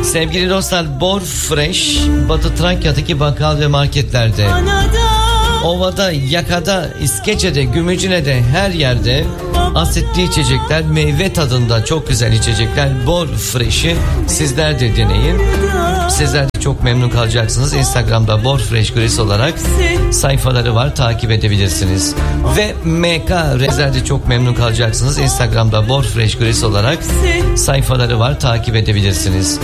Sevgili dostlar, Bor Fresh Batı Trakya'daki bakkal ve marketlerde, Ova'da, Yaka'da, İskeçe'de, Gümüşhane'de, her yerde asitli içecekler, meyve tadında çok güzel içecekler. Bor Fresh'i sizler de deneyin. Sizler de çok memnun kalacaksınız. Instagram'da Bor Fresh Gris olarak sayfaları var, takip edebilirsiniz. Ve MK, sizler de çok memnun kalacaksınız. Instagram'da Bor Fresh Gris olarak sayfaları var, takip edebilirsiniz.